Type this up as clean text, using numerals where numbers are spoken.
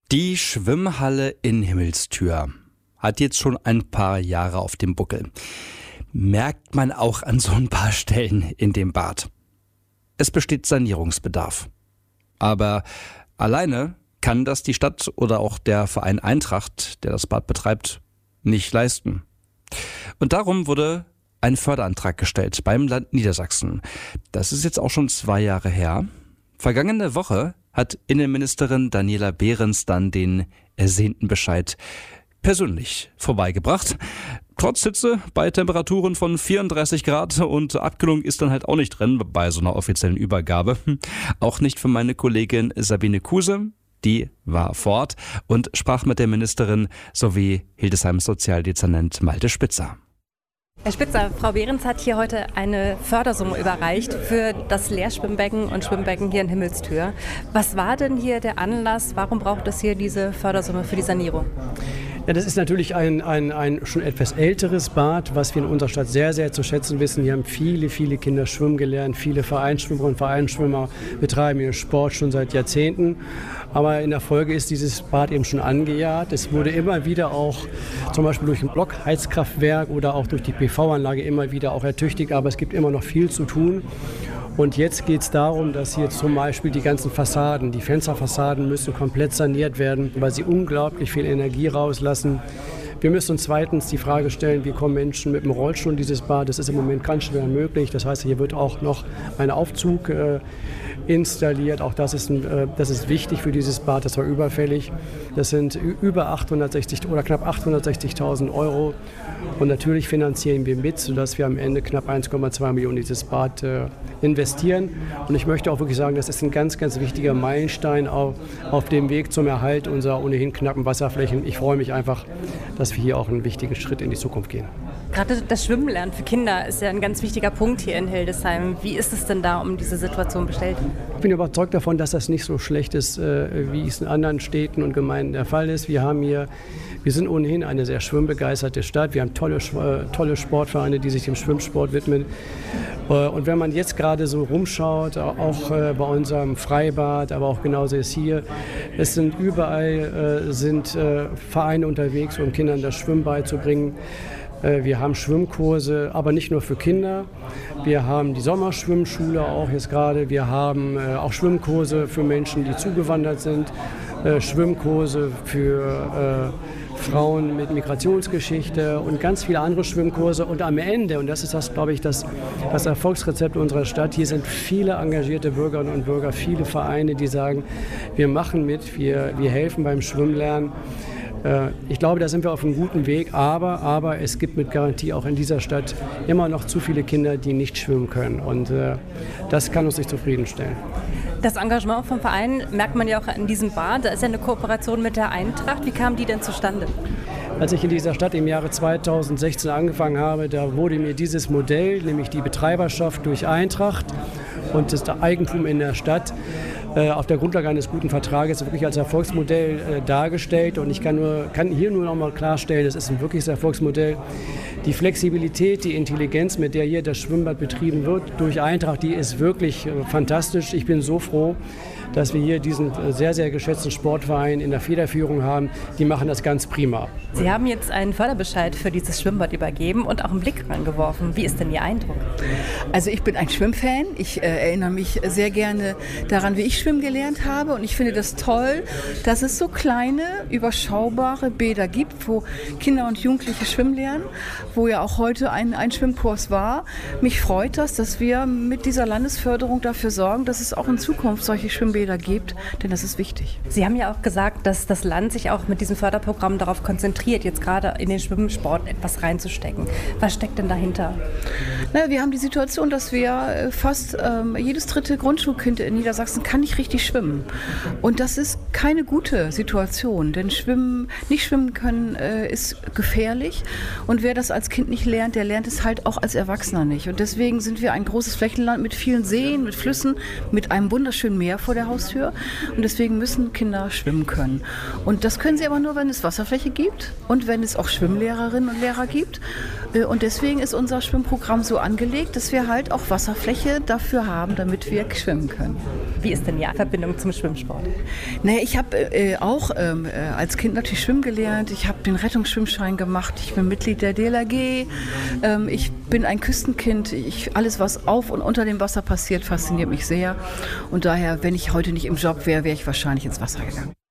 Die Schwimmhalle in Himmelstür hat jetzt schon ein paar Jahre auf dem Buckel. Merkt man auch an so ein paar Stellen in dem Bad. Es besteht Sanierungsbedarf. Aber alleine kann das die Stadt oder auch der Verein Eintracht, der das Bad betreibt, nicht leisten. Und darum wurde ein Förderantrag gestellt beim Land Niedersachsen. Das ist jetzt auch schon 2 Jahre her. Vergangene Woche hat Innenministerin Daniela Behrens dann den ersehnten Bescheid persönlich vorbeigebracht. Trotz Hitze bei Temperaturen von 34 Grad und Abkühlung ist dann halt auch nicht drin bei so einer offiziellen Übergabe. Auch nicht für meine Kollegin Sabine Kuse. Die war vor Ort und sprach mit der Ministerin sowie Hildesheims Sozialdezernent Malte Spitzer. Herr Spitzer, Frau Behrens hat hier heute eine Fördersumme überreicht für das Lehrschwimmbecken und Schwimmbecken hier in Himmelstür. Was war denn hier der Anlass? Warum braucht es hier diese Fördersumme für die Sanierung? Ja, das ist natürlich ein schon etwas älteres Bad, was wir in unserer Stadt sehr, sehr zu schätzen wissen. Hier haben viele Kinder schwimmen gelernt. Viele Vereinsschwimmer und Vereinsschwimmer betreiben ihren Sport schon seit Jahrzehnten. Aber in der Folge ist dieses Bad eben schon angejahrt. Es wurde immer wieder auch zum Beispiel durch ein Blockheizkraftwerk oder auch durch die PV-Anlage immer wieder auch ertüchtigt. Aber es gibt immer noch viel zu tun. Und jetzt geht es darum, dass hier zum Beispiel die ganzen Fassaden, die Fensterfassaden müssen komplett saniert werden, weil sie unglaublich viel Energie rauslassen. Wir müssen uns zweitens die Frage stellen, wie kommen Menschen mit dem Rollstuhl in dieses Bad? Das ist im Moment ganz schwer möglich. Das heißt, hier wird auch noch ein Aufzug installiert. Auch das ist wichtig für dieses Bad, das war überfällig. Das sind über 860 oder knapp 860.000 Euro. Und natürlich finanzieren wir mit, sodass wir am Ende knapp 1,2 Millionen in dieses Bad investieren. Und ich möchte auch wirklich sagen, das ist ein ganz, ganz wichtiger Meilenstein auf dem Weg zum Erhalt unserer ohnehin knappen Wasserflächen. Ich freue mich einfach, dass wir hier auch einen wichtigen Schritt in die Zukunft gehen. Gerade das Schwimmenlernen für Kinder ist ja ein ganz wichtiger Punkt hier in Hildesheim. Wie ist es denn da um diese Situation bestellt? Ich bin überzeugt davon, dass das nicht so schlecht ist, wie es in anderen Städten und Gemeinden der Fall ist. Wir sind ohnehin eine sehr schwimmbegeisterte Stadt. Wir haben tolle Sportvereine, die sich dem Schwimmsport widmen. Und wenn man jetzt gerade so rumschaut, auch bei unserem Freibad, aber auch genauso ist hier, es sind überall Vereine unterwegs, um Kindern das Schwimmen beizubringen. Wir haben Schwimmkurse, aber nicht nur für Kinder. Wir haben die Sommerschwimmschule auch jetzt gerade. Wir haben auch Schwimmkurse für Menschen, die zugewandert sind. Schwimmkurse für Frauen mit Migrationsgeschichte und ganz viele andere Schwimmkurse. Und am Ende, und das ist das, glaube ich, das Erfolgsrezept unserer Stadt, hier sind viele engagierte Bürgerinnen und Bürger, viele Vereine, die sagen, wir machen mit, wir helfen beim Schwimmlernen. Ich glaube, da sind wir auf einem guten Weg, aber es gibt mit Garantie auch in dieser Stadt immer noch zu viele Kinder, die nicht schwimmen können. Und das kann uns nicht zufriedenstellen. Das Engagement vom Verein merkt man ja auch in diesem Bad. Da ist ja eine Kooperation mit der Eintracht. Wie kam die denn zustande? Als ich in dieser Stadt im Jahre 2016 angefangen habe, da wurde mir dieses Modell, nämlich die Betreiberschaft durch Eintracht und das Eigentum in der Stadt, auf der Grundlage eines guten Vertrages wirklich als Erfolgsmodell dargestellt. Und ich kann hier nur noch mal klarstellen, das ist ein wirkliches Erfolgsmodell. Die Flexibilität, die Intelligenz, mit der hier das Schwimmbad betrieben wird durch Eintracht, die ist wirklich fantastisch. Ich bin so froh, dass wir hier diesen sehr, sehr geschätzten Sportverein in der Federführung haben. Die machen das ganz prima. Sie haben jetzt einen Förderbescheid für dieses Schwimmbad übergeben und auch einen Blick reingeworfen. Wie ist denn Ihr Eindruck? Also ich bin ein Schwimmfan. Ich erinnere mich sehr gerne daran, wie ich schwimmen gelernt habe. Und ich finde das toll, dass es so kleine, überschaubare Bäder gibt, wo Kinder und Jugendliche schwimmen lernen, wo ja auch heute ein Schwimmkurs war. Mich freut das, dass wir mit dieser Landesförderung dafür sorgen, dass es auch in Zukunft solche Schwimmbäder gibt, denn das ist wichtig. Sie haben ja auch gesagt, dass das Land sich auch mit diesem Förderprogramm darauf konzentriert, jetzt gerade in den Schwimmsport etwas reinzustecken. Was steckt denn dahinter? Wir haben die Situation, dass wir fast jedes 3. Grundschulkind in Niedersachsen kann nicht richtig schwimmen. Und das ist keine gute Situation, denn nicht schwimmen können ist gefährlich. Und wer das als Kind nicht lernt, der lernt es halt auch als Erwachsener nicht. Und deswegen sind wir ein großes Flächenland mit vielen Seen, mit Flüssen, mit einem wunderschönen Meer vor der Haustür. Und deswegen müssen Kinder schwimmen können. Und das können sie aber nur, wenn es Wasserfläche gibt und wenn es auch Schwimmlehrerinnen und Lehrer gibt. Und deswegen ist unser Schwimmprogramm so angelegt, dass wir halt auch Wasserfläche dafür haben, damit wir schwimmen können. Wie ist denn die Verbindung zum Schwimmsport? Naja, ich habe auch als Kind natürlich schwimmen gelernt. Ich habe den Rettungsschwimmschein gemacht. Ich bin Mitglied der DLRG. Ich bin ein Küstenkind. Alles, was auf und unter dem Wasser passiert, fasziniert mich sehr. Und daher, wenn ich heute nicht im Job wäre, wäre ich wahrscheinlich ins Wasser gegangen.